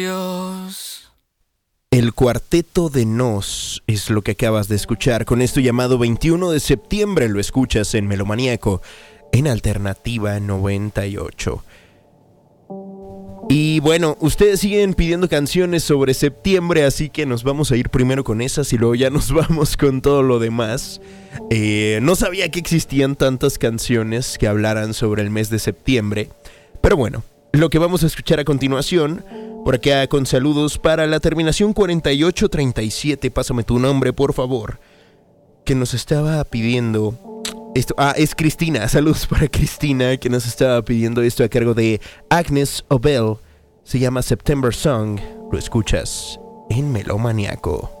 El Cuarteto de Nos es lo que acabas de escuchar con esto llamado 21 de septiembre. Lo escuchas en Melomaníaco, en Alternativa 98. Y bueno, ustedes siguen pidiendo canciones sobre septiembre, así que nos vamos a ir primero con esas y luego ya nos vamos con todo lo demás. No sabía que existían tantas canciones que hablaran sobre el mes de septiembre, pero bueno, lo que vamos a escuchar a continuación, por acá con saludos para la terminación 4837, pásame tu nombre por favor, que nos estaba pidiendo esto. Es Cristina, saludos para Cristina, que nos estaba pidiendo esto a cargo de Agnes Obel. Se llama September Song, lo escuchas en Melomaníaco.